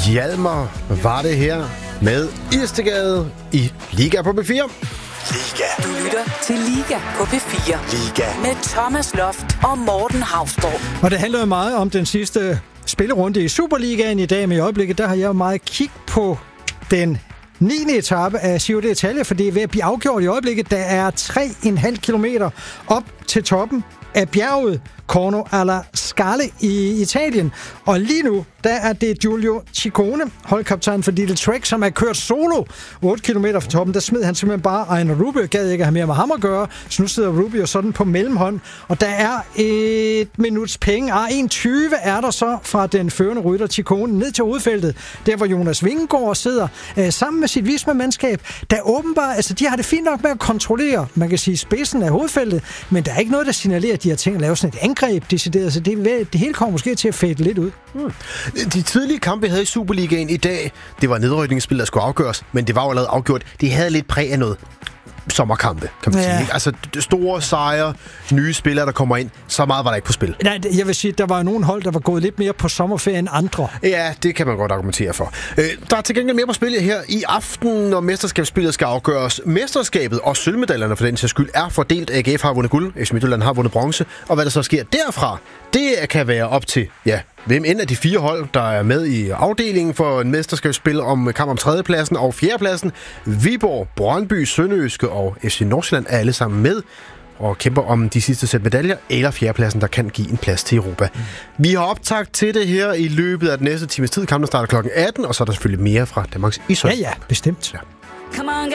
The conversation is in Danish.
Hjalmar var det her med Istegade i Liga på P4. Liga. Du lytter til Liga på P4. Liga. Med Thomas Loft og Morten Hausborg. Og det handler jo meget om den sidste spillerunde i Superligaen i dag, men i øjeblikket, der har jeg jo meget kig på den 9. etape af Giro d'Italia, for det er ved at blive afgjort i øjeblikket. Der er 3,5 kilometer op til toppen af bjerget Corno alla Scale i Italien. Og lige nu, der er det Giulio Ciccone, holdkaptajn for Lidl Trek, som er kørt solo 8 km fra toppen. Der smed han simpelthen bare Ejner Rubio, gad ikke have mere med ham at gøre. Så nu sidder Rubio sådan på mellemhånd. Og der er et minuts penge. 1,20 er der så fra den førende rytter Ciccone ned til hovedfeltet. Der hvor Jonas Vingegaard sidder sammen med sit Visma-mandskab. Der åbenbart, altså de har det fint nok med at kontrollere, man kan sige, spidsen af hovedfeltet, men der er ikke noget, der signalerer, at de har tænkt at lave sådan et angreb decideret, så det hele kommer måske til at fade lidt ud. De tidlige kampe, vi havde i Superligaen i dag, det var nedrykningsspil, der skulle afgøres, men det var jo allerede afgjort. Det havde lidt præg af noget sommerkampe, kan man sige. Ikke? Altså store sejre, nye spillere, der kommer ind. Så meget var der ikke på spil. Nej, jeg vil sige, at der var nogle hold, der var gået lidt mere på sommerferie end andre. Ja, det kan man godt argumentere for. Der er til gengæld mere på spil her i aften, når mesterskabsspillet skal afgøres. Mesterskabet og sølvmedaljerne for den sags skyld er fordelt. AGF har vundet guld, FC Midtjylland har vundet bronze. Og hvad der så sker derfra, det kan være op til, hvem end af de 4 hold, der er med i afdelingen for en mesterskabsspil om kamp om 3. pladsen og 4. pladsen. Viborg, Brøndby, Sønderjyske og FC Nordsjælland er alle sammen med og kæmper om de sidste sæt medaljer, eller 4. pladsen, der kan give en plads til Europa. Vi har optakt til det her i løbet af den næste times tid. Kampen starter kl. 18, og så er der selvfølgelig mere fra Danmarks Ishockey. Ja, bestemt. Ja. Come on,